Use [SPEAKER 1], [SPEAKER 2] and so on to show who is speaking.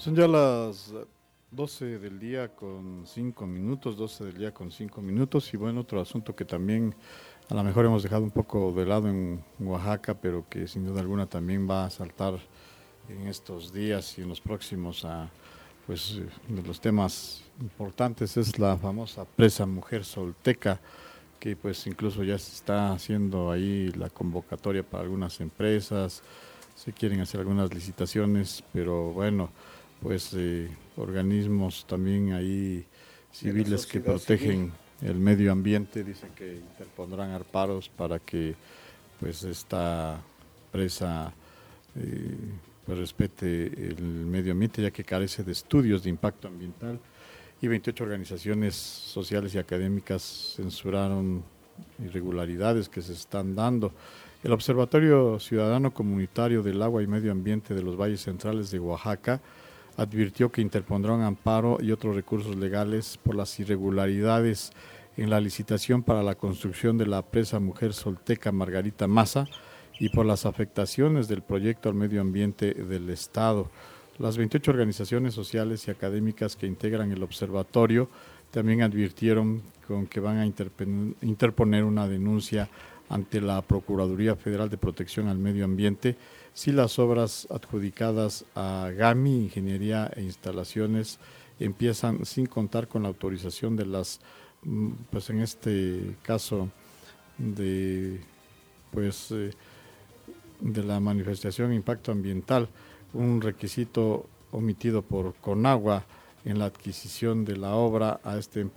[SPEAKER 1] Son ya las 12 del día con 5 minutos, 12 del día con 5 minutos. Y bueno, otro asunto que también a lo mejor hemos dejado un poco de lado en Oaxaca, pero que sin duda alguna también va a saltar en estos días y en los próximos de los temas importantes, es la famosa presa Mujer Solteca, que pues incluso ya se está haciendo ahí la convocatoria para algunas empresas, se quieren hacer algunas licitaciones, pero bueno, organismos también ahí
[SPEAKER 2] De la
[SPEAKER 1] civiles que
[SPEAKER 2] sociedad civil.
[SPEAKER 1] protegen el medio ambiente dicen que interpondrán amparos para que pues esta presa eh, pues respete el medio ambiente, ya que carece de estudios de impacto ambiental. Y 28 organizaciones sociales y académicas censuraron irregularidades que se están dando. El Observatorio Ciudadano Comunitario del Agua y Medio Ambiente de los Valles Centrales de Oaxaca advirtió que impondrá un amparo y otros recursos legales por las irregularidades en la licitación para la construcción de la presa Mujer Solteca Margarita Maza y por las afectaciones del proyecto al medio ambiente del Estado. Las 28 organizaciones sociales y académicas que integran el observatorio también advirtieron con que van a interponer una denuncia ante la Procuraduría Federal de Protección al Medio Ambiente si las obras adjudicadas a GAMI, Ingeniería e Instalaciones, empiezan sin contar con la autorización de las, pues en este caso, de, pues, de la manifestación impacto ambiental, un requisito omitido por Conagua en la adquisición de la obra a este